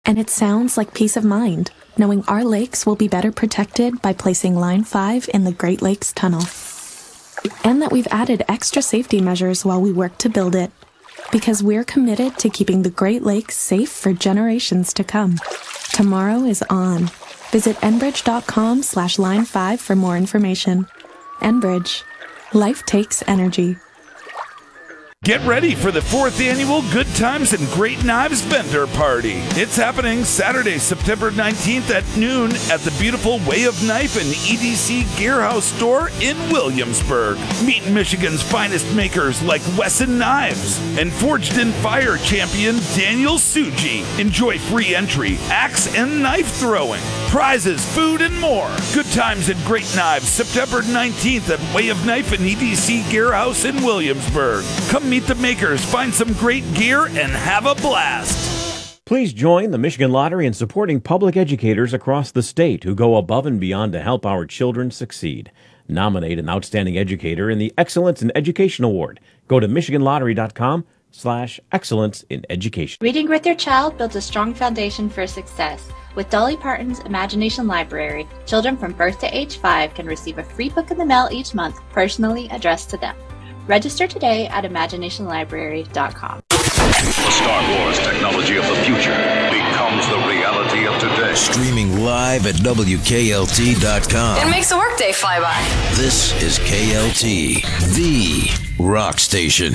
And it sounds like peace of mind, knowing our lakes will be better protected by placing Line 5 in the Great Lakes Tunnel. And that we've added extra safety measures while we work to build it. Because we're committed to keeping the Great Lakes safe for generations to come. Tomorrow is on. Visit enbridge.com/line5 for more information. Enbridge. Life takes energy. Get ready for the 4th annual Good Times and Great Knives Vendor Party. It's happening Saturday, September 19th at noon at the beautiful Way of Knife and EDC Gearhouse store in Williamsburg. Meet Michigan's finest makers like Wesson Knives and Forged in Fire champion Daniel Suji. Enjoy free entry, axe and knife throwing, prizes, food, and more. Good Times and Great Knives, September 19th at Way of Knife and EDC Gearhouse in Williamsburg. Come meet the makers, find some great gear, and have a blast. Please join the Michigan Lottery in supporting public educators across the state who go above and beyond to help our children succeed. Nominate an outstanding educator in the Excellence in Education Award. Go to michiganlottery.com/excellence in education. Reading with your child builds a strong foundation for success. With Dolly Parton's Imagination Library, children from birth to age 5 can receive a free book in the mail each month, personally addressed to them. Register today at imaginationlibrary.com. The Star Wars technology of the future becomes the reality of today. Streaming live at WKLT.com. It makes a workday fly by. This is KLT, the rock station.